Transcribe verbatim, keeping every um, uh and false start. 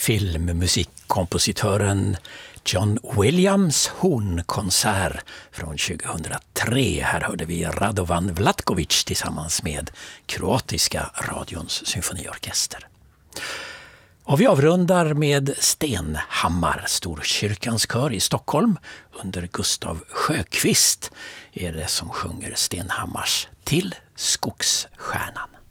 filmmusikkompositören John Williams hornkonsert från tjugohundratre. Här hörde vi Radovan Vlatkovic tillsammans med kroatiska radions symfoniorkester. Och vi avrundar med Stenhammar, Storkyrkans kör i Stockholm. Under Gustav Sjöqvist är det som sjunger Stenhammars Till skogsstjärnan.